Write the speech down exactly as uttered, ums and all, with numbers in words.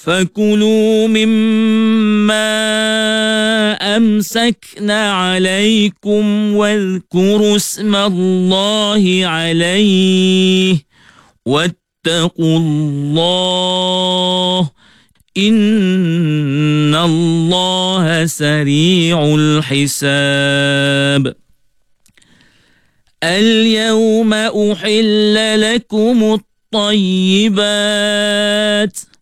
فكلوا مما أمسكنا عليكم واذكروا اسم الله عليه واتقوا الله إن الله سريع الحساب. اليوم أحل لكم الطيبات